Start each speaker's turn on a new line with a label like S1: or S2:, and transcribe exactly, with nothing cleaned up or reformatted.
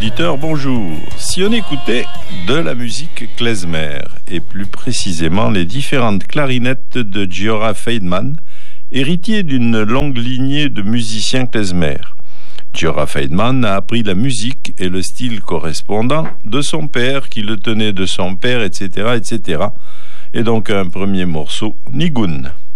S1: auditeurs, bonjour. Si on écoutait de la musique klezmer, et plus précisément les différentes clarinettes de Giora Feidman, héritier d'une longue lignée de musiciens klezmer. Giora Feidman a appris la musique et le style correspondant de son père, qui le tenait de son père, et cetera, et cetera. Et donc un premier morceau, Nigun.